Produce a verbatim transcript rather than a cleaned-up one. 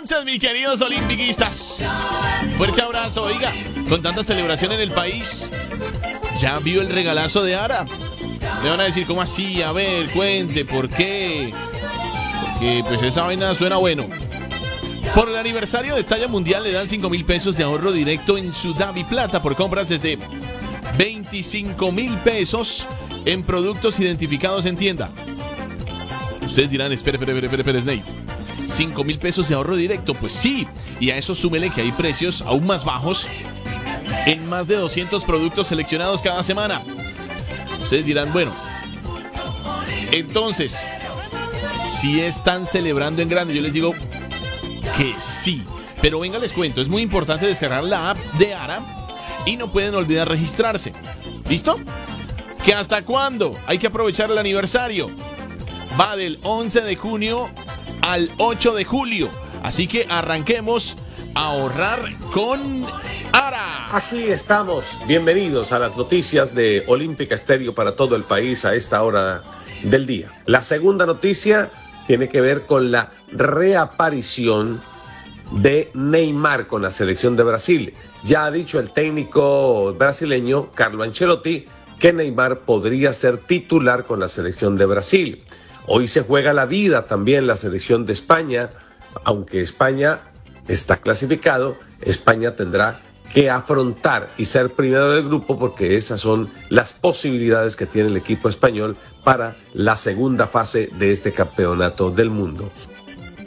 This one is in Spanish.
Entonces, mis queridos olimpiquistas, fuerte abrazo. Oiga, con tanta celebración en el país, ¿ya vio el regalazo de Ara? Me van a decir, ¿cómo así? A ver, cuente, ¿por qué? Porque pues esa vaina suena bueno. Por el aniversario de talla mundial le dan cinco mil pesos de ahorro directo en su Davi Plata por compras desde veinticinco mil pesos en productos identificados en tienda. Ustedes dirán, espere, espere, espere, espere, Snake. cinco mil pesos de ahorro directo, pues sí. Y a eso súmele que hay precios aún más bajos en más de doscientos productos seleccionados cada semana. Ustedes dirán, bueno, entonces, si están celebrando en grande, yo les digo que sí. Pero venga, les cuento, es muy importante descargar la app de Ara y no pueden olvidar registrarse. ¿Listo? ¿Que hasta cuándo? Hay que aprovechar el aniversario. Va del once de junio al ocho de julio. Así que arranquemos a ahorrar con Ara. Aquí estamos. Bienvenidos a las noticias de Olímpica Estéreo para todo el país a esta hora del día. La segunda noticia tiene que ver con la reaparición de Neymar con la selección de Brasil. Ya ha dicho el técnico brasileño Carlo Ancelotti que Neymar podría ser titular con la selección de Brasil. Hoy se juega la vida también la selección de España. Aunque España está clasificado, España tendrá que afrontar y ser primero del grupo porque esas son las posibilidades que tiene el equipo español para la segunda fase de este campeonato del mundo.